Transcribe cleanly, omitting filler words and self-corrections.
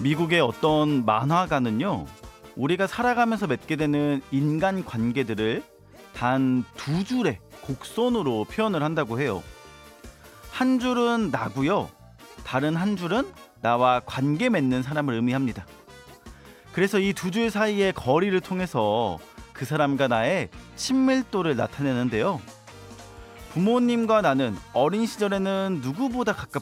미국의 어떤 만화가는요, 우리가 살아가면서 맺게 되는 인간 관계들을 단 두 줄의 곡선으로 표현을 한다고 해요. 한 줄은 나고요, 다른 한 줄은 나와 관계 맺는 사람을 의미합니다. 그래서 이 두 줄 사이의 거리를 통해서 그 사람과 나의 친밀도를 나타내는데요. 부모님과 나는 어린 시절에는 누구보다